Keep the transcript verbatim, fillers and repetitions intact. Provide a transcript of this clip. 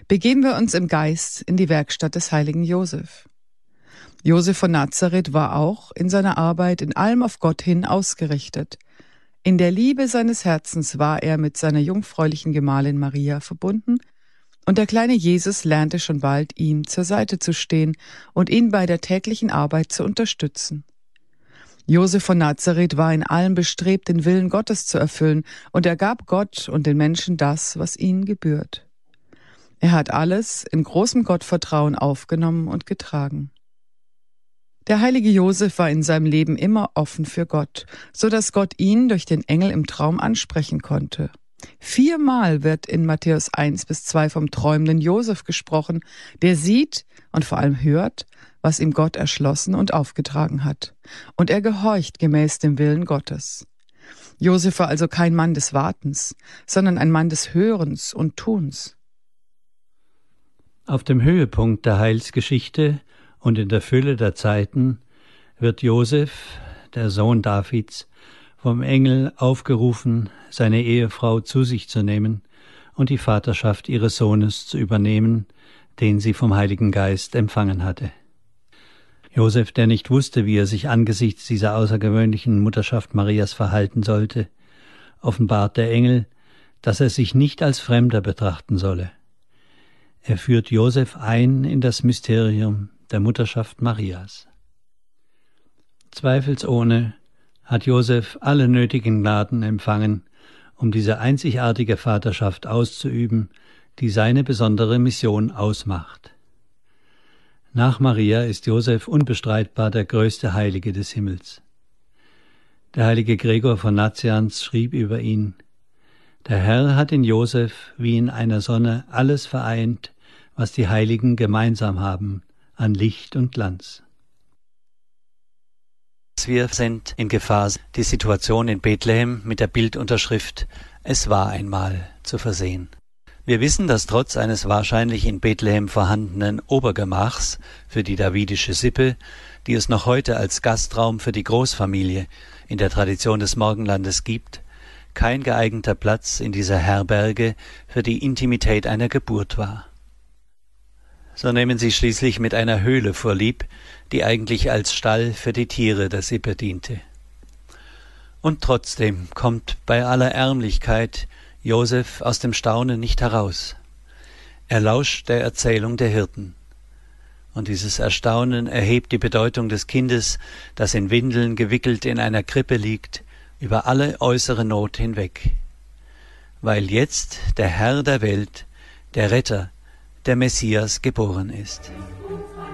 Begeben wir uns im Geist in die Werkstatt des heiligen Josef. Josef von Nazareth war auch in seiner Arbeit in allem auf Gott hin ausgerichtet. In der Liebe seines Herzens war er mit seiner jungfräulichen Gemahlin Maria verbunden, und der kleine Jesus lernte schon bald, ihm zur Seite zu stehen und ihn bei der täglichen Arbeit zu unterstützen. Josef von Nazareth war in allem bestrebt, den Willen Gottes zu erfüllen, und er gab Gott und den Menschen das, was ihnen gebührt. Er hat alles in großem Gottvertrauen aufgenommen und getragen. Der heilige Josef war in seinem Leben immer offen für Gott, so dass Gott ihn durch den Engel im Traum ansprechen konnte. Viermal wird in Matthäus eins bis zwei vom träumenden Josef gesprochen, der sieht und vor allem hört, was ihm Gott erschlossen und aufgetragen hat. Und er gehorcht gemäß dem Willen Gottes. Josef war also kein Mann des Wartens, sondern ein Mann des Hörens und Tuns. Auf dem Höhepunkt der Heilsgeschichte und in der Fülle der Zeiten wird Josef, der Sohn Davids, vom Engel aufgerufen, seine Ehefrau zu sich zu nehmen und die Vaterschaft ihres Sohnes zu übernehmen, den sie vom Heiligen Geist empfangen hatte. Josef, der nicht wusste, wie er sich angesichts dieser außergewöhnlichen Mutterschaft Marias verhalten sollte, offenbart der Engel, dass er sich nicht als Fremder betrachten solle. Er führt Josef ein in das Mysterium der Mutterschaft Marias. Zweifelsohne hat Josef alle nötigen Gnaden empfangen, um diese einzigartige Vaterschaft auszuüben, die seine besondere Mission ausmacht. Nach Maria ist Josef unbestreitbar der größte Heilige des Himmels. Der heilige Gregor von Nazianz schrieb über ihn: Der Herr hat in Josef wie in einer Sonne alles vereint, was die Heiligen gemeinsam haben, an Licht und Glanz. Wir sind in Gefahr, die Situation in Bethlehem mit der Bildunterschrift »Es war einmal« zu versehen. Wir wissen, dass trotz eines wahrscheinlich in Bethlehem vorhandenen Obergemachs für die davidische Sippe, die es noch heute als Gastraum für die Großfamilie in der Tradition des Morgenlandes gibt, kein geeigneter Platz in dieser Herberge für die Intimität einer Geburt war. So nehmen sie schließlich mit einer Höhle vorlieb, die eigentlich als Stall für die Tiere der Sippe diente. Und trotzdem kommt bei aller Ärmlichkeit Josef aus dem Staunen nicht heraus. Er lauscht der Erzählung der Hirten. Und dieses Erstaunen erhebt die Bedeutung des Kindes, das in Windeln gewickelt in einer Krippe liegt, über alle äußere Not hinweg. Weil jetzt der Herr der Welt, der Retter, der Messias geboren ist.